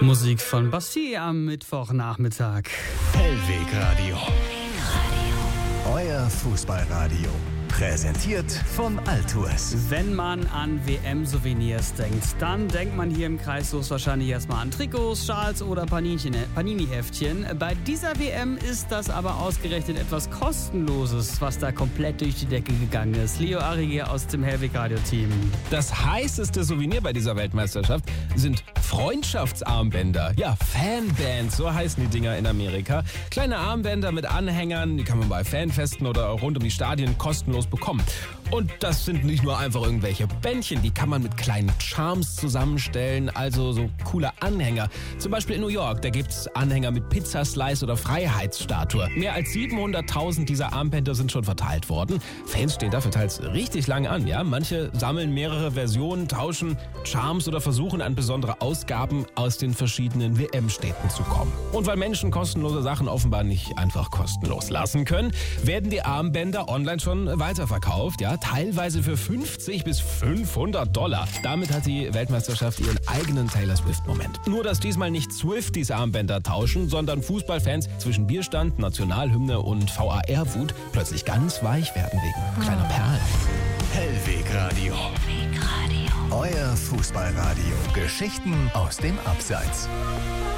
Musik von Bastille am Mittwochnachmittag. Hellwegradio. Euer Fußballradio. Präsentiert von Altours. Wenn man an WM-Souvenirs denkt, dann denkt man hier im Kreis wahrscheinlich erstmal an Trikots, Schals oder Panini-Heftchen. Bei dieser WM ist das aber ausgerechnet etwas Kostenloses, was da komplett durch die Decke gegangen ist. Leo Arrigier aus dem Hellwegradio-Team. Das heißeste Souvenir bei dieser Weltmeisterschaft sind Freundschaftsarmbänder. Ja, Fanbands, so heißen die Dinger in Amerika. Kleine Armbänder mit Anhängern, die kann man bei Fanfesten oder rund um die Stadien kostenlos bekommen. Und das sind nicht nur einfach irgendwelche Bändchen, die kann man mit kleinen Charms zusammenstellen, also so coole Anhänger. Zum Beispiel in New York, da gibt's Anhänger mit Pizzaslice oder Freiheitsstatue. Mehr als 700.000 dieser Armbänder sind schon verteilt worden. Fans stehen dafür teils richtig lange an, ja. Manche sammeln mehrere Versionen, tauschen Charms oder versuchen an besondere Ausgaben aus den verschiedenen WM-Städten zu kommen. Und weil Menschen kostenlose Sachen offenbar nicht einfach kostenlos lassen können, werden die Armbänder online schon weiterverkauft, ja, teilweise für $50 bis $500. Damit hat die Weltmeisterschaft ihren eigenen Taylor Swift-Moment. Nur, dass diesmal nicht Swifties Armbänder tauschen, sondern Fußballfans zwischen Bierstand, Nationalhymne und VAR-Wut plötzlich ganz weich werden wegen kleiner Perlen. Hellwegradio. Euer Fußballradio. Geschichten aus dem Abseits.